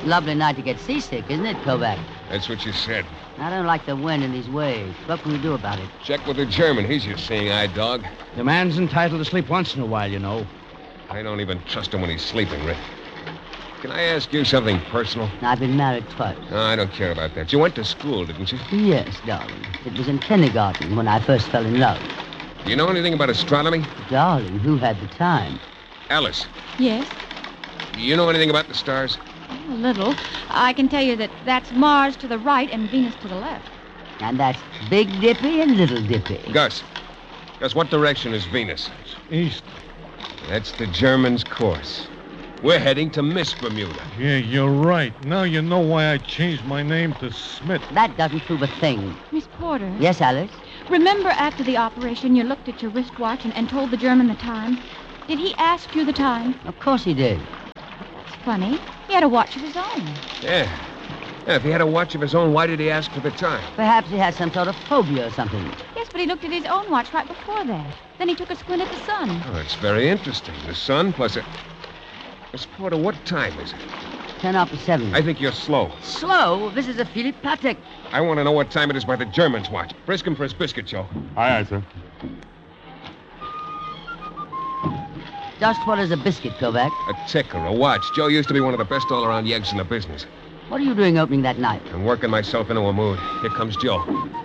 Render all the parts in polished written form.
Lovely night to get seasick, isn't it, Kovac? That's what you said. I don't like the wind and these waves. What can we do about it? Check with the German. He's your seeing-eye dog. The man's entitled to sleep once in a while, you know. I don't even trust him when he's sleeping, Rick. Can I ask you something personal? I've been married twice. No, I don't care about that. You went to school, didn't you? Yes, darling. It was in kindergarten when I first fell in love. Do you know anything about astronomy? Darling, who had the time? Alice, Yes, do you know anything about the stars? a little. I can tell you that that's Mars to the right and Venus to the left. And that's Big Dippy and Little Dippy. Gus, what direction is Venus? East. That's the German's course. We're heading to Miss Bermuda. Yeah, you're right. Now you know why I changed my name to Smith. That doesn't prove a thing. Miss Porter. Yes, Alice? Remember after the operation you looked at your wristwatch and told the German the time? Did he ask you the time? Of course he did. That's funny. He had a watch of his own. Yeah, if he had a watch of his own, why did he ask for the time? Perhaps he has some sort of phobia or something. Yes, but he looked at his own watch right before that. Then he took a squint at the sun. Oh, it's very interesting. The sun plus a... Miss Porter, what time is it? 10 after 7. I think you're slow. Slow? This is a Philip Patek. I want to know what time it is by the German's watch. Frisk him for his biscuit, Joe. Aye, sir. Just what is a biscuit, Kovac? A ticker, a watch. Joe used to be one of the best all-around yeggs in the business. What are you doing opening that knife? I'm working myself into a mood. Here comes Joe.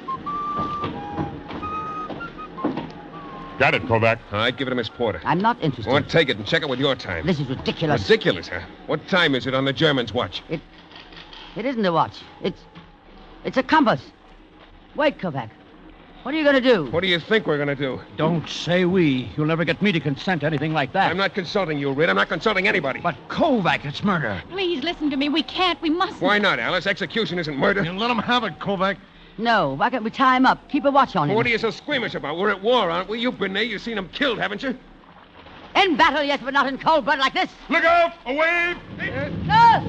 Got it, Kovac. All right, give it to Miss Porter. I'm not interested. Go on, take it and check it with your time. This is ridiculous. Ridiculous, huh? What time is it on the German's watch? It isn't a watch. It's a compass. Wait, Kovac. What are you going to do? What do you think we're going to do? Don't say we. You'll never get me to consent to anything like that. I'm not consulting you, Rid. I'm not consulting anybody. But Kovac, it's murder. Please listen to me. We can't. We mustn't. Why not, Alice? Execution isn't murder. You let him have it, Kovac. No. Why can't we tie him up? Keep a watch on him. What are you so squeamish about? We're at war, aren't we? You've been there. You've seen him killed, haven't you? In battle, yes, but not in cold blood like this. Look out! Away! No!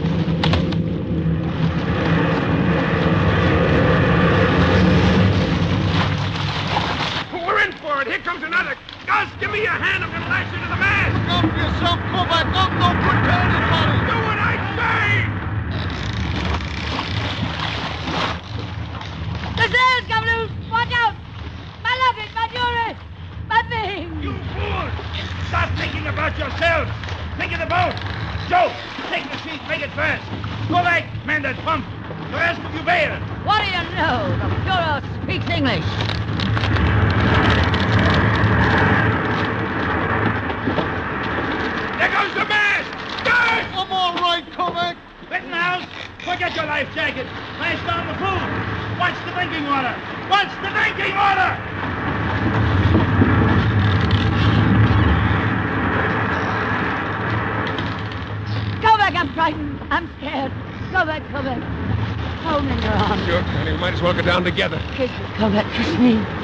We're in for it. Here comes another. Gus, give me your hand. I'm going to lash you to the mast. Look out for yourself, Kovac. Don't pretend anybody. Do what I say. The sails come loose! Watch out! My luggage, my jewelry, my things! You fools! Stop thinking about yourselves! Think of the boat! Joe, take the sheet, make it fast! Go back, man that pump! The rest of you bail! What do you know? The Führer speaks English. There goes the mast! Guys! I'm all right, Kovac. Rittenhouse, forget your life jacket! Flash down the food! Watch the drinking water! Watch the drinking water! Kovac, I'm frightened. I'm scared. Kovac. Hold me in your arms. Sure, honey. We might as well go down together. Kiss me, Kovac. Kiss me.